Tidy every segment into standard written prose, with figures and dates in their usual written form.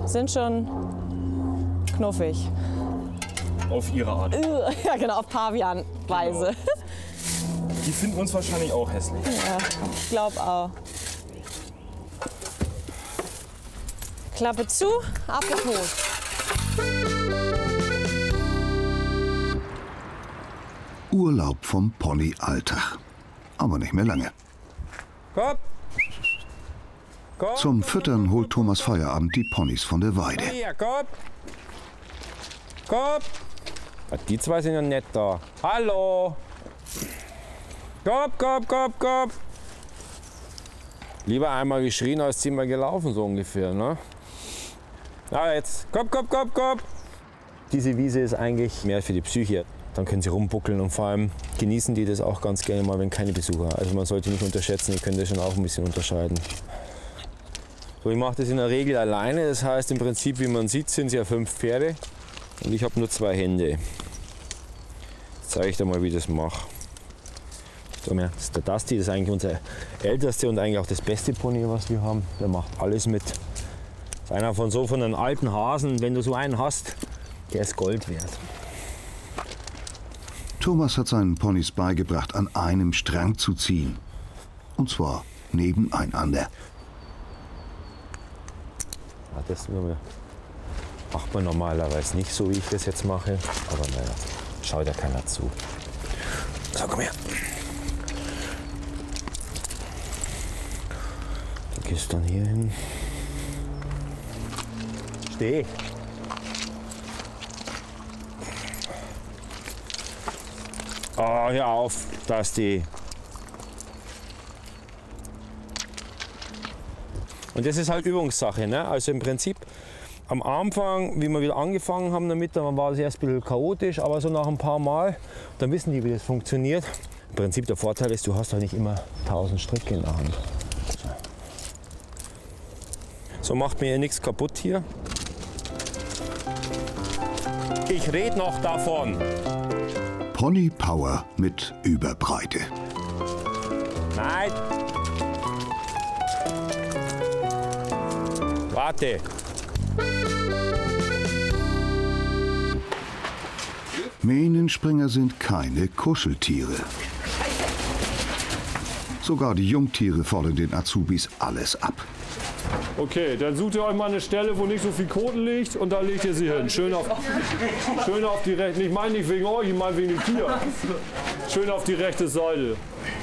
sind schon knuffig. Auf ihre Art. Ja, genau, auf Pavian-Weise. Genau. Die finden uns wahrscheinlich auch hässlich. Ja, ich glaube auch. Klappe zu, ab und hoch. Urlaub vom Pony-Alltag. Aber nicht mehr lange. Komm. Komm. Zum Füttern holt Thomas Feierabend die Ponys von der Weide. Hier, komm. Komm. Die zwei sind ja nett da. Hallo. Komm, komm, komm, komm. Lieber einmal geschrien als 10-mal gelaufen, so ungefähr, ne? Na jetzt, komm, komm, komm, komm. Diese Wiese ist eigentlich mehr für die Psyche. Dann können sie rumbuckeln und vor allem genießen die das auch ganz gerne mal, wenn keine Besucher. Also man sollte nicht unterschätzen, ihr könnt das schon auch ein bisschen unterscheiden. So, ich mache das in der Regel alleine, das heißt im Prinzip, wie man sieht, sind es ja 5 Pferde und ich habe nur 2 Hände. Jetzt zeige ich dir mal, wie ich das mache. Das ist der Dusty, das ist eigentlich unser ältester und eigentlich auch das beste Pony, was wir haben. Der macht alles mit. Das ist einer von den alten Hasen, wenn du so einen hast, der ist Gold wert. Thomas hat seinen Ponys beigebracht, an einem Strang zu ziehen. Und zwar nebeneinander. Das macht man normalerweise nicht so, wie ich das jetzt mache. Aber naja, schaut ja keiner zu. So, komm her. Du gehst dann hier hin. Steh. Oh, hör auf, dass die. Und das ist halt Übungssache, ne? Also im Prinzip am Anfang, wie wir wieder angefangen haben damit, dann war es erst ein bisschen chaotisch, aber so nach ein paar Mal, dann wissen die, wie das funktioniert. Im Prinzip der Vorteil ist, du hast halt nicht immer 1000 Stricke in der Hand. So macht mir nichts kaputt hier. Ich rede noch davon. Pony Power mit Überbreite. Nein. Warte. Mähnenspringer sind keine Kuscheltiere. Sogar die Jungtiere fordern den Azubis alles ab. Okay, dann sucht ihr euch mal eine Stelle, wo nicht so viel Koten liegt und da legt ihr sie hin. Schön auf die rechte, ich meine nicht wegen euch, ich meine wegen dem Tier. Schön auf die rechte Seite.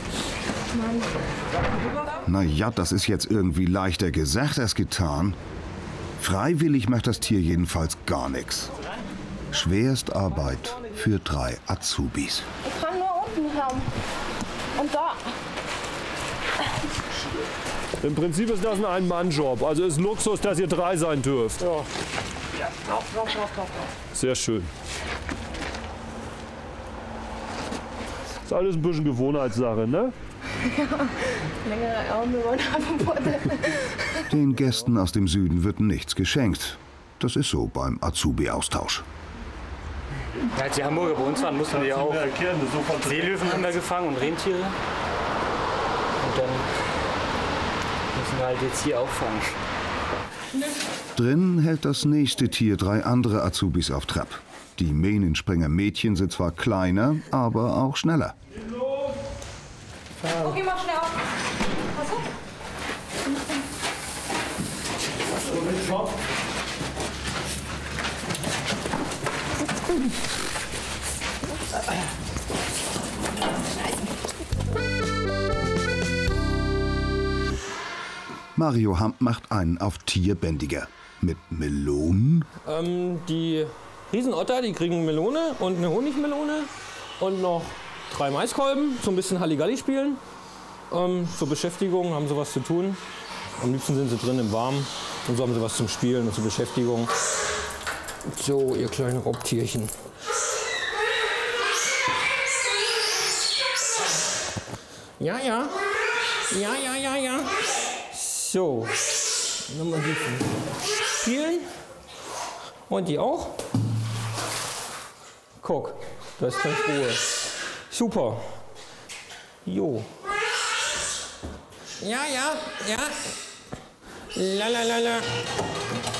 Na ja, das ist jetzt irgendwie leichter gesagt als getan. Freiwillig macht das Tier jedenfalls gar nichts. Schwerstarbeit für 3 Azubis. Ich kann nur unten haben. Und da. Im Prinzip ist das ein Ein-Mann-Job. Also ist Luxus, dass ihr 3 sein dürft. Ja. Sehr schön. Ist alles ein bisschen Gewohnheitssache, ne? Ja, längere Ärmel wollen verboten. Den Gästen aus dem Süden wird nichts geschenkt. Das ist so beim Azubi-Austausch. Ja, als die Hamburger bei uns waren, mussten die auch Seelöwen haben wir gefangen und Rentiere. Und dann müssen wir halt jetzt hier auffangen. Drin hält das nächste Tier 3 andere Azubis auf Trab. Die Mähnenspringer-Mädchen sind zwar kleiner, aber auch schneller. Okay, mach schnell auf. Mario Hamp macht einen auf Tierbändiger. Mit Melonen? Die Riesenotter, die kriegen Melone und eine Honigmelone und noch 3 Maiskolben, so ein bisschen Halligalli spielen. Zur Beschäftigung haben sie was zu tun. Am liebsten sind sie drin im Warmen und so haben sie was zum Spielen und zur Beschäftigung. So, ihr kleinen Raubtierchen. Ja, ja. Ja, ja, ja, ja. So. Nochmal die spielen. Und die auch. Guck, da ist ganz Ruhe. Super. Jo. Ja, ja, ja. La, la, la, la.